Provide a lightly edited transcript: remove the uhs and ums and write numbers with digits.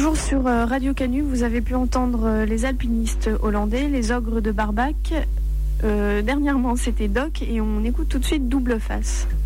Toujours sur Radio Canu, vous avez pu entendre les alpinistes hollandais, les ogres de Barbac. Dernièrement, c'était Doc et on écoute tout de suite Double Face.